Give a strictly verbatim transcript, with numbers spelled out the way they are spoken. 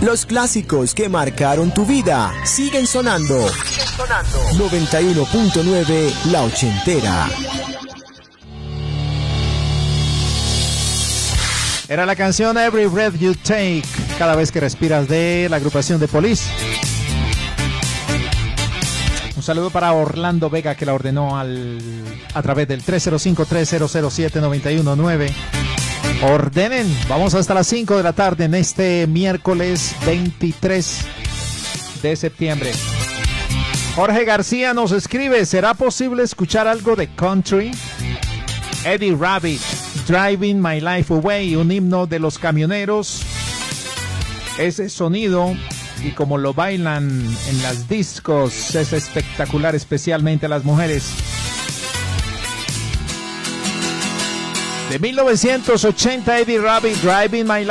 Los clásicos que marcaron tu vida siguen sonando. Siguen sonando. noventa y uno punto nueve La Ochentera. Era la canción Every Breath You Take, cada vez que respiras, de la agrupación The Police. Un saludo para Orlando Vega, que la ordenó al, a través del tres cero cinco, tres cero cero siete, nueve uno nueve. Ordenen, vamos hasta las cinco de la tarde en este miércoles veintitrés de septiembre. Jorge García nos escribe: ¿será posible escuchar algo de country? Eddie Rabbit, Driving My Life Away, un himno de los camioneros. Ese sonido y como lo bailan en las discos es espectacular, especialmente a las mujeres. De mil novecientos ochenta, Eddie Rabbit, Driving My Life